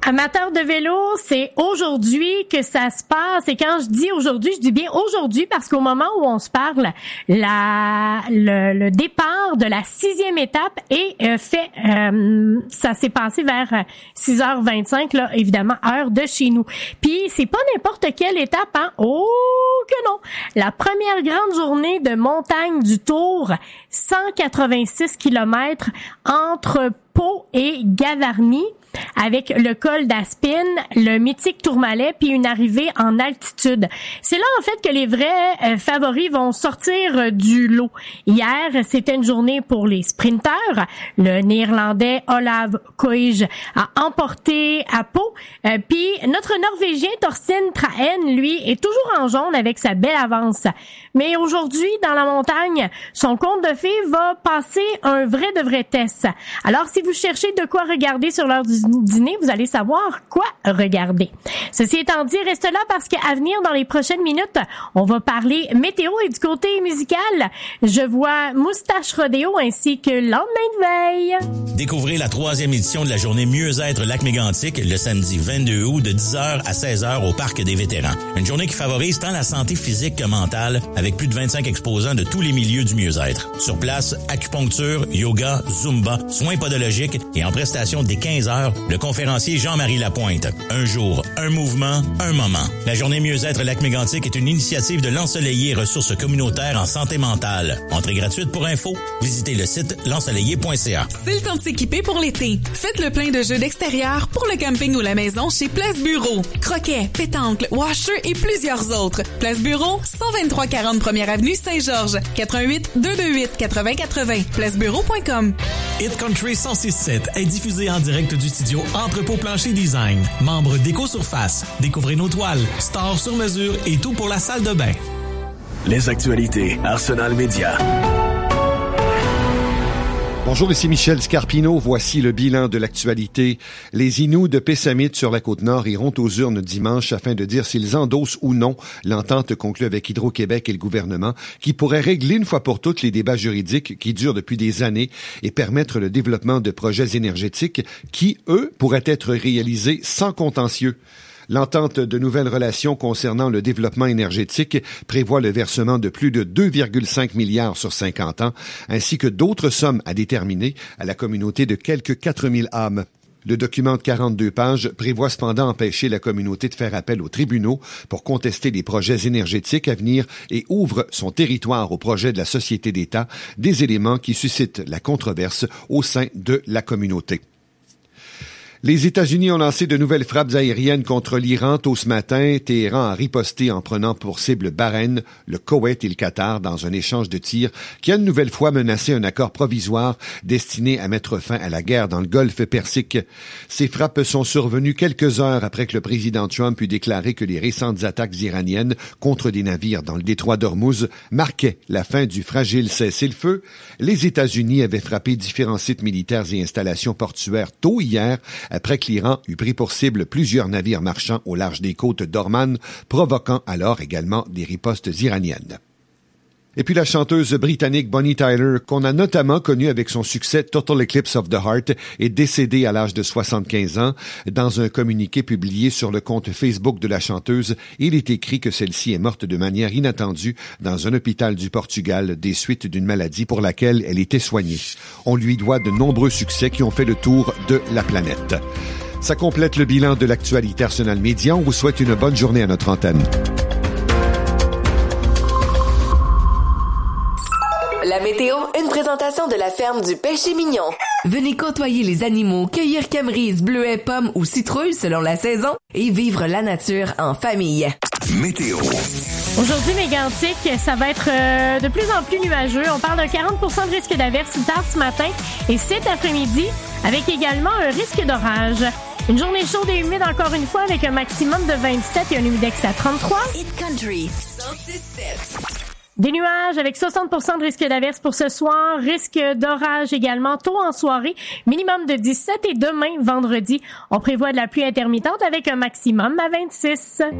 Amateurs de vélo, c'est aujourd'hui que ça se passe. Et quand je dis aujourd'hui, je dis bien aujourd'hui parce qu'au moment où on se parle, le départ de la 6e étape est fait. Ça s'est passé vers 6h25, là, évidemment, heure de chez nous. Puis c'est pas n'importe quelle étape, hein? Oh que non! La première grande journée de montagne du Tour, 186 km entre Pau et Gavarnie, avec le col d'Aspin, le mythique Tourmalet, puis une arrivée en altitude. C'est là, en fait, que les vrais favoris vont sortir du lot. Hier, c'était une journée pour les sprinteurs. Le Néerlandais Olav Koij a emporté à Pau. Puis notre Norvégien Torstein Trahen, lui, est toujours en jaune avec sa belle avance. Mais aujourd'hui, dans la montagne, son conte de fées va passer un vrai de vrai test. Alors, si vous cherchez de quoi regarder sur l'heure du dîner, vous allez savoir quoi regarder. Ceci étant dit, reste là parce qu'à venir, dans les prochaines minutes, on va parler météo et du côté musical. Je vois Moustache Rodéo ainsi que Lendemain de veille. Découvrez la 3e édition de la journée Mieux-être Lac-Mégantic le samedi 22 août de 10h à 16h au Parc des Vétérans. Une journée qui favorise tant la santé physique que mentale avec plus de 25 exposants de tous les milieux du mieux-être. Sur place, acupuncture, yoga, zumba, soins podologiques et en prestation dès 15h, le conférencier Jean-Marie Lapointe. Un jour, un mouvement, un moment. La journée Mieux-être Lac-Mégantic est une initiative de l'Ensoleillé Ressources communautaires en santé mentale. Entrée gratuite pour info, visitez le site l'ensoleillé.ca. C'est le temps de s'équiper pour l'été. Faites le plein de jeux d'extérieur pour le camping ou la maison chez Place Bureau. Croquets, pétanque, washer et plusieurs autres. Place Bureau, 12340 première avenue Saint-Georges. 88 228 80 80. Placebureau.com. Hit Country 106.7 est diffusé en direct du studio Entrepôt Plancher Design. Membre d'Éco-Surface. Découvrez nos toiles, stores sur mesure et tout pour la salle de bain. Les actualités Arsenal Média. Bonjour, ici Michel Scarpino. Voici le bilan de l'actualité. Les Inuits de Pessamit sur la Côte-Nord iront aux urnes dimanche afin de dire s'ils endossent ou non l'entente conclue avec Hydro-Québec et le gouvernement qui pourrait régler une fois pour toutes les débats juridiques qui durent depuis des années et permettre le développement de projets énergétiques qui, eux, pourraient être réalisés sans contentieux. L'entente de nouvelles relations concernant le développement énergétique prévoit le versement de plus de 2,5 milliards sur 50 ans, ainsi que d'autres sommes à déterminer à la communauté de quelques 4000 âmes. Le document de 42 pages prévoit cependant empêcher la communauté de faire appel aux tribunaux pour contester les projets énergétiques à venir et ouvre son territoire au projet de la Société d'État, des éléments qui suscitent la controverse au sein de la communauté. Les États-Unis ont lancé de nouvelles frappes aériennes contre l'Iran tôt ce matin. Téhéran a riposté en prenant pour cible Bahreïn, le Koweït et le Qatar dans un échange de tirs qui a une nouvelle fois menacé un accord provisoire destiné à mettre fin à la guerre dans le Golfe Persique. Ces frappes sont survenues quelques heures après que le président Trump eut déclaré que les récentes attaques iraniennes contre des navires dans le détroit d'Ormuz marquaient la fin du fragile cessez-le-feu. Les États-Unis avaient frappé différents sites militaires et installations portuaires tôt hier après que l'Iran eut pris pour cible plusieurs navires marchands au large des côtes d'Oman, provoquant alors également des ripostes iraniennes. Et puis la chanteuse britannique Bonnie Tyler, qu'on a notamment connue avec son succès Total Eclipse of the Heart, est décédée à l'âge de 75 ans. Dans un communiqué publié sur le compte Facebook de la chanteuse, il est écrit que celle-ci est morte de manière inattendue dans un hôpital du Portugal des suites d'une maladie pour laquelle elle était soignée. On lui doit de nombreux succès qui ont fait le tour de la planète. Ça complète le bilan de l'actualité Arsenal Média. On vous souhaite une bonne journée à notre antenne. La météo, une présentation de la ferme du Péché Mignon. Venez côtoyer les animaux, cueillir camerises, bleuets, pommes ou citrouilles selon la saison et vivre la nature en famille. Météo. Aujourd'hui, Mégantic, ça va être de plus en plus nuageux. On parle d'un 40% de risque d'averse tard ce matin et cet après-midi, avec également un risque d'orage. Une journée chaude et humide encore une fois avec un maximum de 27 et un humidex à 33. Hit Country 106.7. Des nuages avec 60% de risque d'averse pour ce soir, risque d'orage également tôt en soirée, minimum de 17 et demain, vendredi, on prévoit de la pluie intermittente avec un maximum à 26.